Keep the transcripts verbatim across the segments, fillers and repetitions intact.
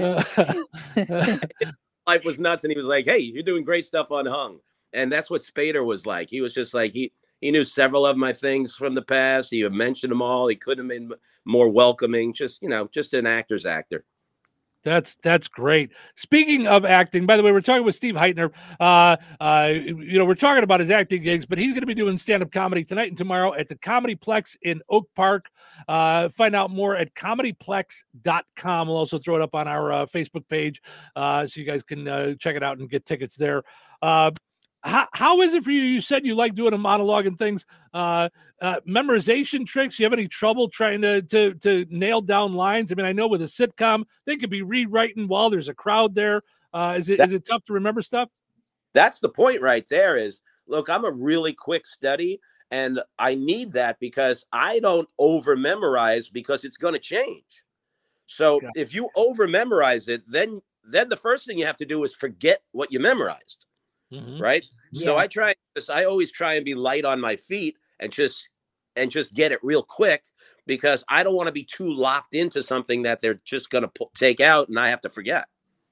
Life was nuts, and he was like, "Hey, you're doing great stuff on Hung," and that's what Spader was like. He was just like he he knew several of my things from the past. He had mentioned them all. He couldn't have been more welcoming. Just you know, just an actor's actor. That's that's great. Speaking of acting, by the way, we're talking with Steve Heitner. Uh, uh, you know, we're talking about his acting gigs, but he's going to be doing stand-up comedy tonight and tomorrow at the Comedy Plex in Oak Park. Uh, find out more at comedy plex dot com. We'll also throw it up on our uh, Facebook page uh, so you guys can uh, check it out and get tickets there. Uh, how, how is it for you? You said you like doing a monologue and things. Uh, uh, memorization tricks. You have any trouble trying to, to to nail down lines? I mean, I know with a sitcom, they could be rewriting while there's a crowd there. Uh, is it that, is it tough to remember stuff? That's the point right there is, look, I'm a really quick study, and I need that because I don't over memorize because it's going to change. So yeah. if you over memorize it, then then the first thing you have to do is forget what you memorized. Mm-hmm. Right. Yeah. So I try this. I always try and be light on my feet and just and just get it real quick because I don't want to be too locked into something that they're just going to p- take out and I have to forget.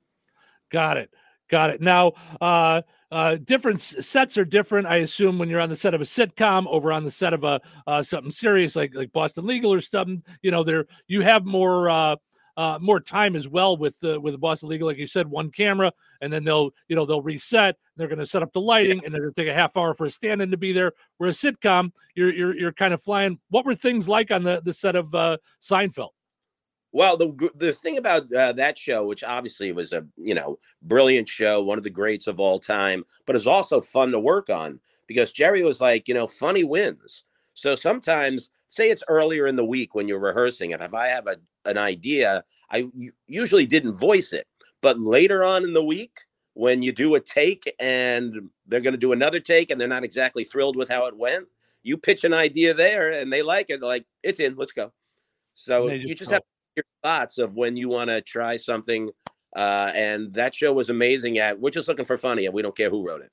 Got it. Got it. Now, uh, uh, different sets are different. I assume when you're on the set of a sitcom, over on the set of a uh, something serious like like Boston Legal or something, you know, there you have more. Uh, Uh, more time as well with uh, with the Boston Legal, like you said, one camera, and then they'll you know they'll reset. They're going to set up the lighting, yeah. and they're going to take a half hour for a stand-in to be there. Where a sitcom, you're you're you're kind of flying. What were things like on the the set of uh, Seinfeld? Well, the the thing about uh, that show, which obviously was a you know brilliant show, one of the greats of all time, but it's also fun to work on because Jerry was like, you know, funny wins. So sometimes, say it's earlier in the week when you're rehearsing, and if I have a an idea, I usually didn't voice it. But later on in the week, when you do a take and they're going to do another take and they're not exactly thrilled with how it went, you pitch an idea there and they like it. Like, it's in, let's go. So just you just go. have your thoughts of when you want to try something. Uh, and that show was amazing at, we're just looking for funny and we don't care who wrote it.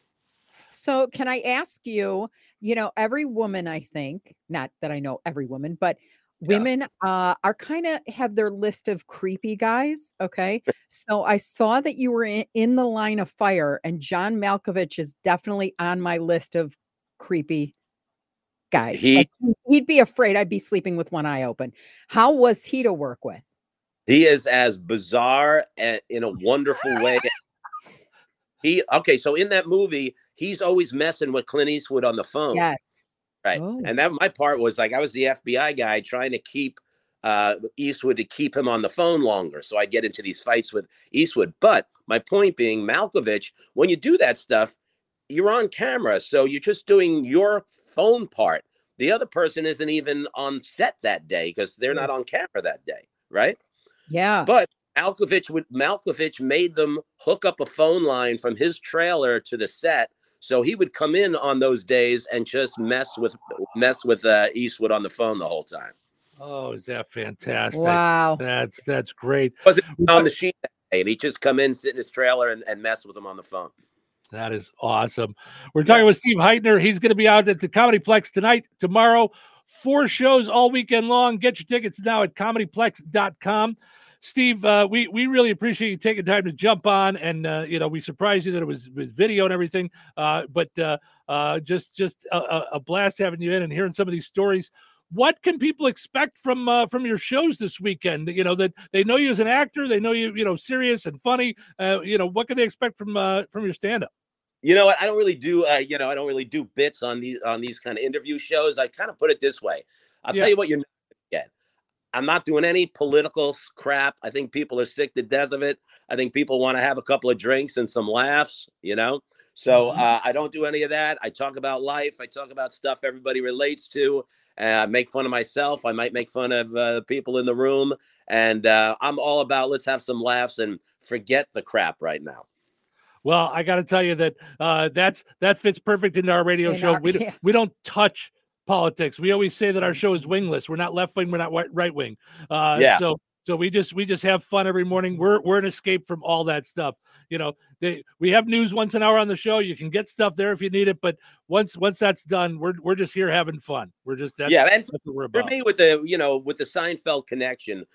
So can I ask you, you know, every woman, I think, not that I know every woman, but women yeah. uh, are kind of have their list of creepy guys. Okay. So I saw that you were in, in the line of fire, and John Malkovich is definitely on my list of creepy guys. He, like, he'd be afraid I'd be sleeping with one eye open. How was he to work with? He is as bizarre and in a wonderful way. He, okay. So in that movie, he's always messing with Clint Eastwood on the phone. Yes. Right. Oh. And that my part was like I was the F B I guy trying to keep uh, Eastwood to keep him on the phone longer. So I'd get into these fights with Eastwood. But my point being, Malkovich, when you do that stuff, you're on camera. So you're just doing your phone part. The other person isn't even on set that day because they're not on camera that day. Right. Yeah. But Malkovich would Malkovich made them hook up a phone line from his trailer to the set. So he would come in on those days and just mess with mess with uh, Eastwood on the phone the whole time. Oh, is that fantastic? Wow, that's that's great. Was it on the sheet that day, and he just come in, sit in his trailer, and, and mess with him on the phone. That is awesome. We're talking yeah. with Steve Heitner. He's going to be out at the Comedy Plex tonight, tomorrow. Four shows all weekend long. Get your tickets now at comedy plex dot com. Steve, uh, we we really appreciate you taking time to jump on, and uh, you know we surprised you that it was, was video and everything. Uh, but uh, uh, just just a, a blast having you in and hearing some of these stories. What can people expect from uh, from your shows this weekend? You know that they know you as an actor, they know you you know serious and funny. Uh, you know what can they expect from uh, from your stand-up? You know what? I don't really do. Uh, you know I don't really do bits on these on these kind of interview shows. I kind of put it this way. I'll yeah. tell you what you're not going to get. I'm not doing any political crap. I think people are sick to death of it. I think people want to have a couple of drinks and some laughs, you know? So uh, I don't do any of that. I talk about life. I talk about stuff everybody relates to. Uh, I make fun of myself. I might make fun of uh, people in the room. And uh, I'm all about let's have some laughs and forget the crap right now. Well, I got to tell you that uh, that's that fits perfect into our radio in show. Our, we, yeah. we don't touch politics. We always say that our show is wingless. We're not left wing. We're not right wing. Uh, yeah. So so we just we just have fun every morning. We're we're an escape from all that stuff. You know, they, we have news once an hour on the show. You can get stuff there if you need it. But once once that's done, we're we're just here having fun. We're just that's, yeah. And that's what we're about. For me, with the you know with the Seinfeld connection,